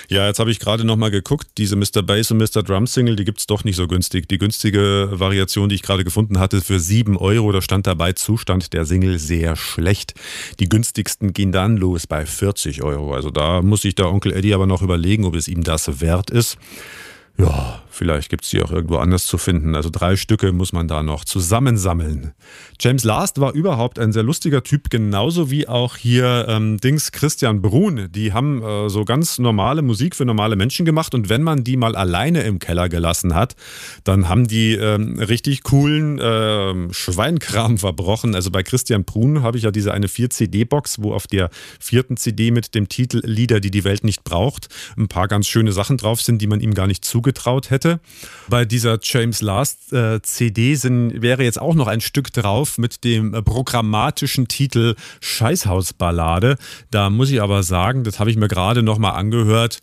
Ja, jetzt habe ich gerade nochmal geguckt, diese Mr. Bass und Mr. Drum Single, die gibt's doch nicht so günstig. Die günstige Variation, die ich gerade gefunden hatte, für 7 €, da stand dabei Zustand der Single sehr schlecht. Die günstigsten gehen dann los bei 40 €. Also da muss sich der Onkel Eddie aber noch überlegen, ob es ihm das wert ist. Ja, vielleicht gibt's die auch irgendwo anders zu finden. Also 3 Stücke muss man da noch zusammensammeln. James Last war überhaupt ein sehr lustiger Typ, genauso wie auch hier Christian Bruhn. Die haben so ganz normale Musik für normale Menschen gemacht und wenn man die mal alleine im Keller gelassen hat, dann haben die richtig coolen Schweinkram verbrochen. Also bei Christian Bruhn habe ich ja diese eine 4-CD-Box, wo auf der 4. CD mit dem Titel Lieder, die die Welt nicht braucht, ein paar ganz schöne Sachen drauf sind, die man ihm gar nicht zugetraut hätte. Bei dieser James Last CD wäre jetzt auch noch ein Stück drauf mit dem programmatischen Titel Scheißhausballade. Da muss ich aber sagen, das habe ich mir gerade noch mal angehört,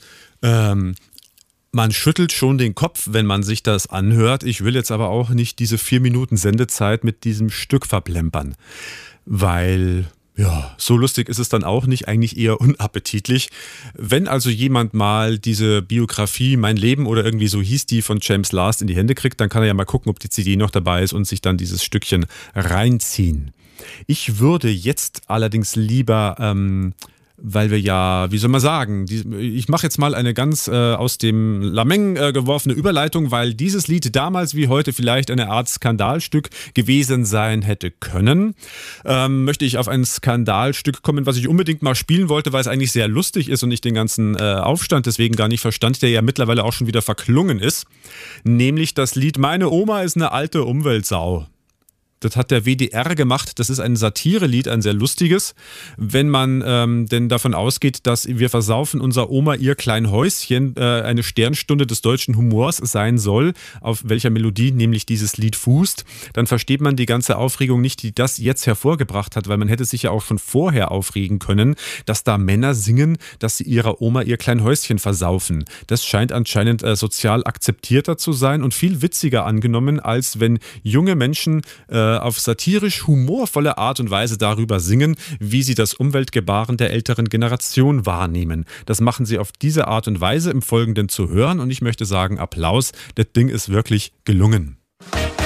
man schüttelt schon den Kopf, wenn man sich das anhört. Ich will jetzt aber auch nicht diese 4 Minuten Sendezeit mit diesem Stück verplempern, weil... Ja, so lustig ist es dann auch nicht, eigentlich eher unappetitlich. Wenn also jemand mal diese Biografie Mein Leben oder irgendwie so hieß die von James Last in die Hände kriegt, dann kann er ja mal gucken, ob die CD noch dabei ist und sich dann dieses Stückchen reinziehen. Ich würde jetzt allerdings lieber, weil wir ja, wie soll man sagen, ich mache jetzt mal eine ganz aus dem Lameng geworfene Überleitung, weil dieses Lied damals wie heute vielleicht eine Art Skandalstück gewesen sein hätte können. Möchte ich auf ein Skandalstück kommen, was ich unbedingt mal spielen wollte, weil es eigentlich sehr lustig ist und ich den ganzen Aufstand deswegen gar nicht verstand, der ja mittlerweile auch schon wieder verklungen ist. Nämlich das Lied Meine Oma ist eine alte Umweltsau. Das hat der WDR gemacht. Das ist ein Satirelied, ein sehr lustiges. Wenn man denn davon ausgeht, dass Wir versaufen unser Oma ihr klein Häuschen eine Sternstunde des deutschen Humors sein soll, auf welcher Melodie nämlich dieses Lied fußt, dann versteht man die ganze Aufregung nicht, die das jetzt hervorgebracht hat, weil man hätte sich ja auch schon vorher aufregen können, dass da Männer singen, dass sie ihrer Oma ihr klein Häuschen versaufen. Das scheint anscheinend sozial akzeptierter zu sein und viel witziger angenommen, als wenn junge Menschen auf satirisch humorvolle Art und Weise darüber singen, wie sie das Umweltgebaren der älteren Generation wahrnehmen. Das machen sie auf diese Art und Weise im Folgenden zu hören und ich möchte sagen, Applaus, das Ding ist wirklich gelungen.